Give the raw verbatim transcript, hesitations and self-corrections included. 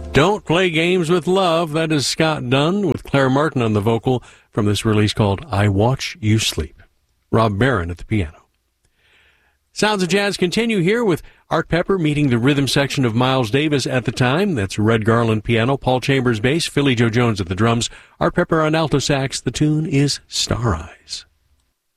Don't Play Games with Love. That is Scott Dunn with Claire Martin on the vocal from this release called I Watch You Sleep. Rob Barron at the piano. Sounds of Jazz continue here with Art Pepper meeting the rhythm section of Miles Davis at the time. That's Red Garland piano, Paul Chambers bass, Philly Joe Jones at the drums, Art Pepper on alto sax. The tune is Star Eyes.